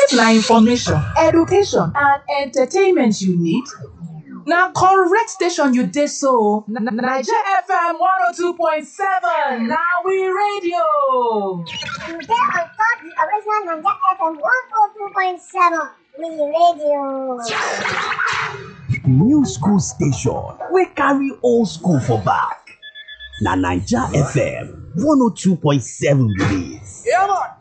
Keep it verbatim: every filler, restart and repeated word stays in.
If na information, education and entertainment you need, na correct station you dey so. Naija F M one oh two point seven na we radio. You dey on top the original Naija F M one oh two point seven we radio. New school station wey carry old school for back. Na Naija F M one oh two point seven be dis. Yeah, man.